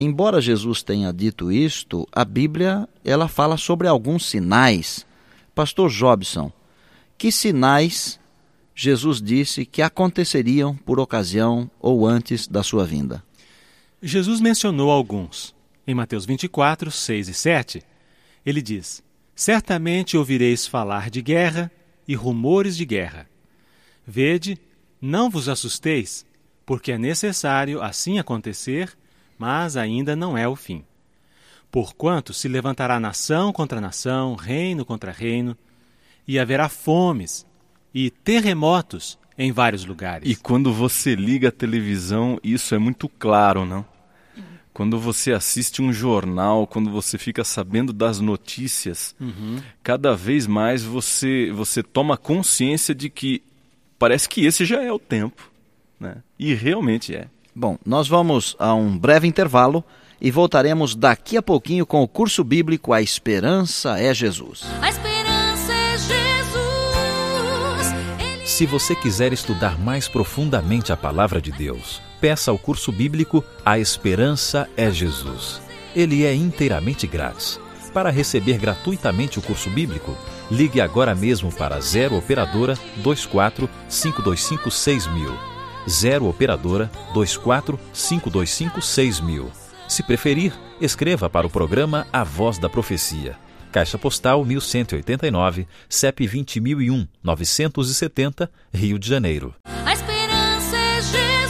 Embora Jesus tenha dito isto, a Bíblia ela fala sobre alguns sinais. Pastor Jobson, que sinais Jesus disse que aconteceriam por ocasião ou antes da sua vinda? Jesus mencionou alguns. Em Mateus 24, 6 e 7, ele diz: certamente ouvireis falar de guerra e rumores de guerra. Vede, não vos assusteis, porque é necessário assim acontecer, mas ainda não é o fim. Porquanto se levantará nação contra nação, reino contra reino, e haverá fomes e terremotos em vários lugares. E quando você liga a televisão, isso é muito claro, não? Quando você assiste um jornal, quando você fica sabendo das notícias, cada vez mais você toma consciência de que parece que esse já é o tempo, né? E realmente é. Bom, nós vamos a um breve intervalo e voltaremos daqui a pouquinho com o curso bíblico A Esperança é Jesus. A esperança é Jesus. Se você quiser estudar mais profundamente a Palavra de Deus, peça o curso bíblico A Esperança é Jesus. Ele é inteiramente grátis. Para receber gratuitamente o curso bíblico, ligue agora mesmo para 0 Operadora 24 525 6000. 0 Operadora 24 525 6000. Se preferir, escreva para o programa A Voz da Profecia. Caixa Postal 1189, CEP 20001 970, Rio de Janeiro. A esperança é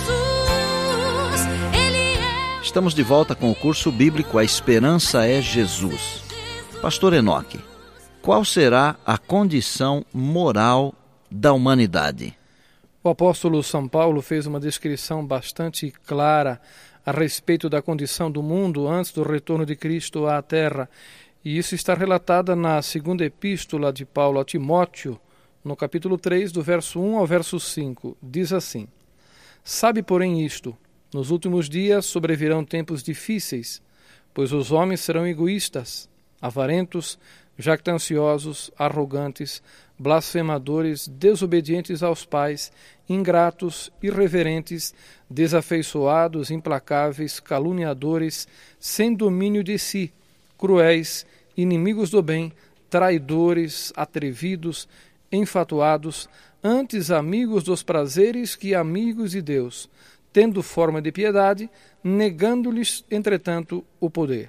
Jesus. Ele é... Estamos de volta com o curso bíblico A Esperança é Jesus. Pastor Enoque, qual será a condição moral da humanidade? O apóstolo São Paulo fez uma descrição bastante clara a respeito da condição do mundo antes do retorno de Cristo à Terra. E isso está relatado na segunda epístola de Paulo a Timóteo, no capítulo 3, do verso 1 ao verso 5. Diz assim: sabe, porém, isto, nos últimos dias sobrevirão tempos difíceis, pois os homens serão egoístas, avarentos, jactanciosos, arrogantes, blasfemadores, desobedientes aos pais, ingratos, irreverentes, desafeiçoados, implacáveis, caluniadores, sem domínio de si, cruéis, inimigos do bem, traidores, atrevidos, enfatuados, antes amigos dos prazeres que amigos de Deus, tendo forma de piedade, negando-lhes, entretanto, o poder.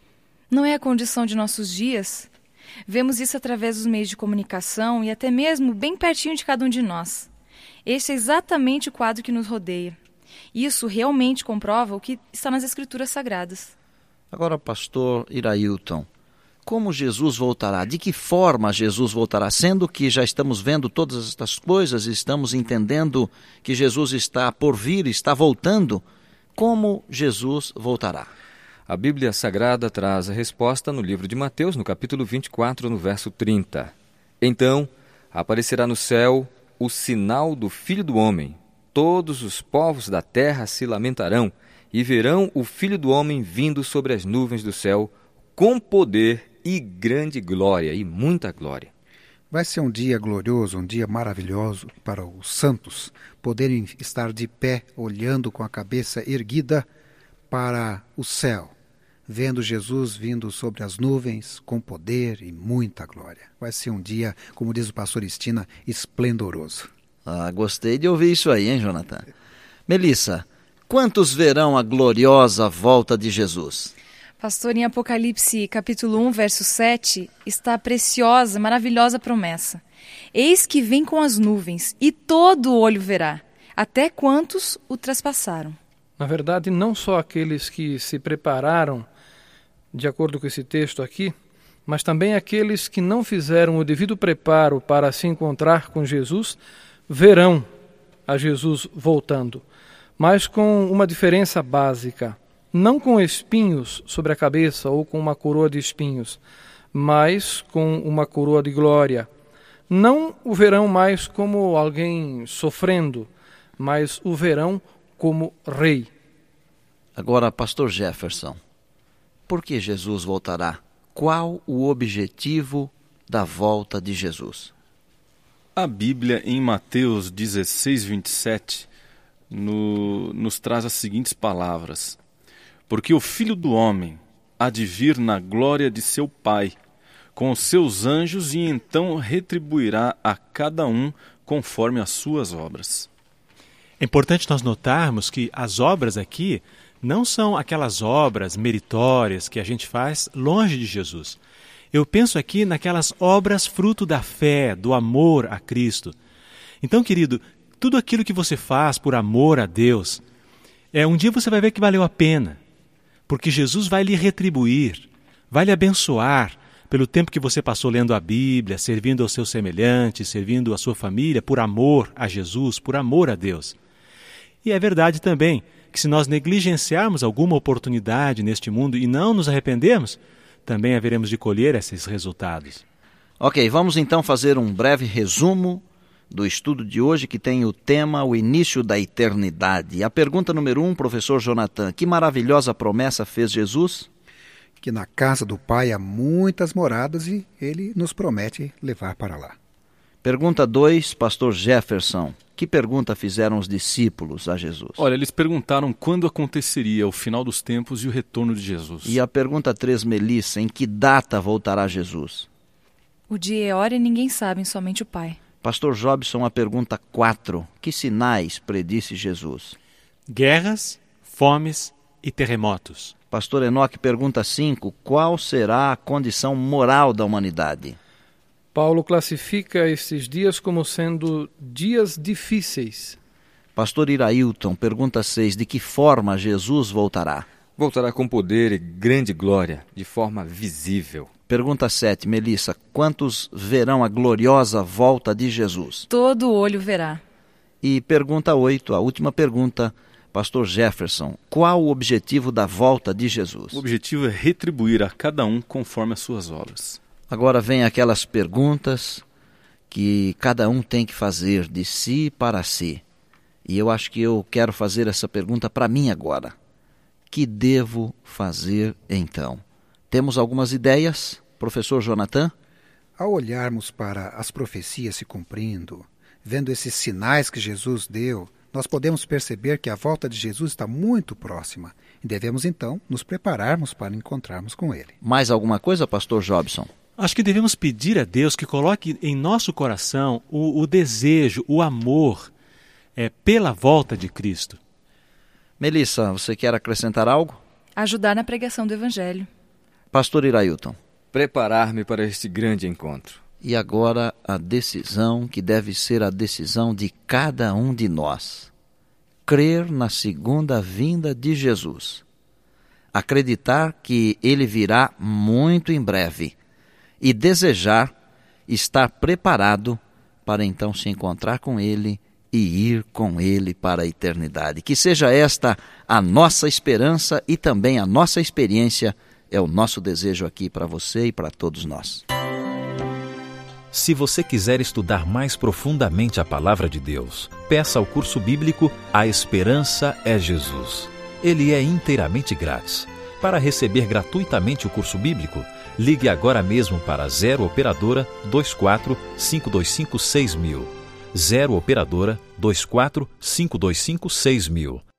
Não é a condição de nossos dias? Vemos isso através dos meios de comunicação e até mesmo bem pertinho de cada um de nós. Este é exatamente o quadro que nos rodeia. Isso realmente comprova o que está nas Escrituras Sagradas. Agora, pastor Irailton, como Jesus voltará? De que forma Jesus voltará? Sendo que já estamos vendo todas estas coisas, estamos entendendo que Jesus está por vir, está voltando, como Jesus voltará? A Bíblia Sagrada traz a resposta no livro de Mateus, no capítulo 24, no verso 30. Então aparecerá no céu o sinal do Filho do Homem. Todos os povos da terra se lamentarão e verão o Filho do Homem vindo sobre as nuvens do céu com poder e grande glória, e muita glória. Vai ser um dia glorioso, um dia maravilhoso para os santos poderem estar de pé, olhando com a cabeça erguida para o céu, vendo Jesus vindo sobre as nuvens com poder e muita glória. Vai ser um dia, como diz o pastor Estina, esplendoroso. Gostei de ouvir isso aí, hein, Jonathan? Melissa, quantos verão a gloriosa volta de Jesus? Pastor, em Apocalipse capítulo 1, verso 7, está a preciosa, maravilhosa promessa. Eis que vem com as nuvens, e todo olho verá, até quantos o traspassaram. Na verdade, não só aqueles que se prepararam, de acordo com esse texto aqui, mas também aqueles que não fizeram o devido preparo para se encontrar com Jesus, verão a Jesus voltando, mas com uma diferença básica. Não com espinhos sobre a cabeça ou com uma coroa de espinhos, mas com uma coroa de glória. Não o verão mais como alguém sofrendo, mas o verão como rei. Agora, pastor Jefferson, por que Jesus voltará? Qual o objetivo da volta de Jesus? A Bíblia, em Mateus 16, 27, nos traz as seguintes palavras: Porque o Filho do Homem há de vir na glória de seu Pai, com os seus anjos, e então retribuirá a cada um conforme as suas obras. É importante nós notarmos que as obras aqui não são aquelas obras meritórias que a gente faz longe de Jesus. Eu penso aqui naquelas obras fruto da fé, do amor a Cristo. Então, querido, tudo aquilo que você faz por amor a Deus, um dia você vai ver que valeu a pena, porque Jesus vai lhe retribuir, vai lhe abençoar pelo tempo que você passou lendo a Bíblia, servindo aos seus semelhantes, servindo a sua família, por amor a Jesus, por amor a Deus. E é verdade também que se nós negligenciarmos alguma oportunidade neste mundo e não nos arrependermos, também haveremos de colher esses resultados. Ok, vamos então fazer um breve resumo do estudo de hoje, que tem o tema O Início da Eternidade. A pergunta número 1, professor Jonathan: que maravilhosa promessa fez Jesus? Que na casa do Pai há muitas moradas e Ele nos promete levar para lá. Pergunta 2, pastor Jefferson: que pergunta fizeram os discípulos a Jesus? Olha, eles perguntaram quando aconteceria o final dos tempos e o retorno de Jesus. E a pergunta 3, Melissa: em que data voltará Jesus? O dia e a hora ninguém sabe, somente o Pai. Pastor Jobson, a pergunta 4, que sinais predisse Jesus? Guerras, fomes e terremotos. Pastor Enoque, pergunta 5, qual será a condição moral da humanidade? Paulo classifica estes dias como sendo dias difíceis. Pastor Irailton, pergunta 6, de que forma Jesus voltará? Voltará com poder e grande glória, de forma visível. Pergunta 7, Melissa, quantos verão a gloriosa volta de Jesus? Todo olho verá. E pergunta 8, a última pergunta, pastor Jefferson, qual o objetivo da volta de Jesus? O objetivo é retribuir a cada um conforme as suas obras. Agora vem aquelas perguntas que cada um tem que fazer de si para si. E eu acho que eu quero fazer essa pergunta para mim agora. Que devo fazer então? Temos algumas ideias, professor Jonathan? Ao olharmos para as profecias se cumprindo, vendo esses sinais que Jesus deu, nós podemos perceber que a volta de Jesus está muito próxima e devemos então nos prepararmos para encontrarmos com Ele. Mais alguma coisa, pastor Jobson? Acho que devemos pedir a Deus que coloque em nosso coração o desejo, o amor pela volta de Cristo. Melissa, você quer acrescentar algo? Ajudar na pregação do Evangelho. Pastor Irailton. Preparar-me para este grande encontro. E agora a decisão que deve ser a decisão de cada um de nós. Crer na segunda vinda de Jesus. Acreditar que Ele virá muito em breve. E desejar estar preparado para então se encontrar com Ele e ir com Ele para a eternidade. Que seja esta a nossa esperança e também a nossa experiência. É o nosso desejo aqui para você e para todos nós. Se você quiser estudar mais profundamente a Palavra de Deus, peça ao curso bíblico A Esperança é Jesus. Ele é inteiramente grátis. Para receber gratuitamente o curso bíblico, ligue agora mesmo para 0 Operadora 24 525 6000. 0 Operadora 24 525 6000.